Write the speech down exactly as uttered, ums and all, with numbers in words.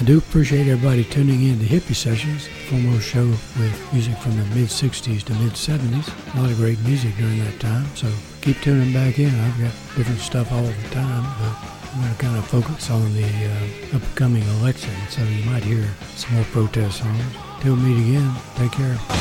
do appreciate everybody tuning in to Hippie Sessions, a foremost show with music from the mid-sixties to mid-seventies. A lot of great music during that time, so keep tuning back in. I've got different stuff all the time, but I'm going to kind of focus on the uh, upcoming election, so you might hear some more protest songs. Till we meet again, take care.